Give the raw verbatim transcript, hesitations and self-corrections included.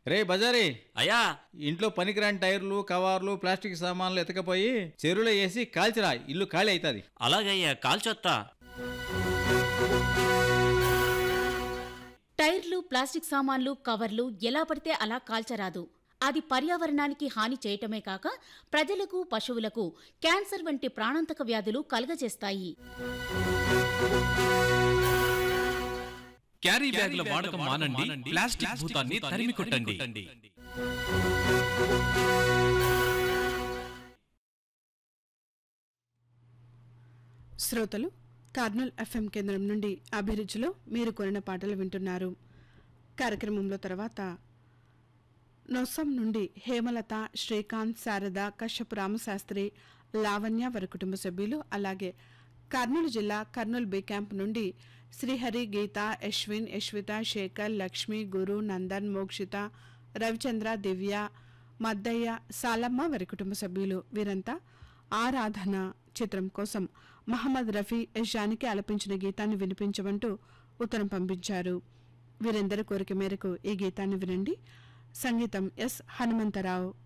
రే బజారీ అయ్యా ఇంట్లో పనికిరాని టైర్లు కవర్లు ప్లాస్టిక్ సామాన్లు ఎతకపోయి చెరువులో వేసి కాల్చిరా, ఇల్లు ఖాళీ అవుతుంది. అలాగయ్యా, కాల్చొత్తా. టైర్లు ప్లాస్టిక్ సామాన్లు కవర్లు ఎలా పడితే అలా కాల్చరాదు. అది పర్యావరణానికి హాని చేయటమే కాక ప్రజలకు పశువులకు క్యాన్సర్ వంటి ప్రాణాంతక వ్యాధులు కలుగజేస్తాయి. క్యారీ బ్యాగుల వాడకం మానండి, ప్లాస్టిక్ భూతాన్ని తరిమి కొట్టండి. శ్రోతలు, కర్నూలు ఎఫ్ఎం కేంద్రం నుండి అభిరుచిలో మీరు కొనిన పాటలు వింటున్నారు. కార్యక్రమంలో తర్వాత నొస్సం నుండి హేమలత, శ్రీకాంత్, శారద, కశ్యప్ రామశాస్త్రి, లావణ్య వారి కుటుంబ సభ్యులు, అలాగే కర్నూలు జిల్లా కర్నూలు బి క్యాంప్ నుండి శ్రీహరి, గీత, యశ్విన్, యశ్విత, శేఖర్, లక్ష్మి, గురు, నందన్, మోక్షిత, రవిచంద్ర, దివ్య, మద్దయ్య, సాలమ్మ వారి కుటుంబ సభ్యులు వీరంతా ఆరాధన చిత్రం కోసం మహమ్మద్ రఫీ, యశానికి ఆలపించిన గీతాన్ని వినిపించమంటూ ఉత్తరం పంపించారు. వీరందరి కోరిక మేరకు ఈ గీతాన్ని వినండి. సంగీతం ఎస్ హనుమంతరావు.